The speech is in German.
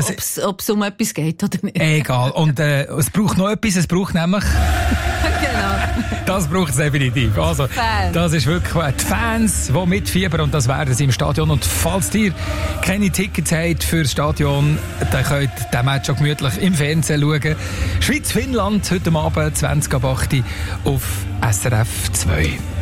ob es um etwas geht oder nicht. Egal. Und es braucht noch etwas, es braucht nämlich... Genau. Das braucht es definitiv. Also, Fans. das ist wirklich die Fans, die mitfiebern, und das werden sie im Stadion. Und falls ihr keine Tickets habt für das Stadion, dann könnt ihr den Match auch gemütlich im Fernsehen schauen. Schweiz-Finnland heute Abend 20:08 auf SRF 2.